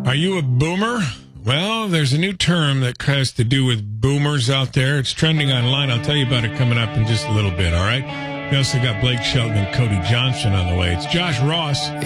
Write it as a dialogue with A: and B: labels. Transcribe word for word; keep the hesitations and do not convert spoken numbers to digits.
A: Are you a boomer? Well, there's a new term that has to do with boomers out there. It's trending online. I'll tell you about it coming up in just a little bit, all right? We also got Blake Shelton and Cody Johnson on the way. It's Josh Ross.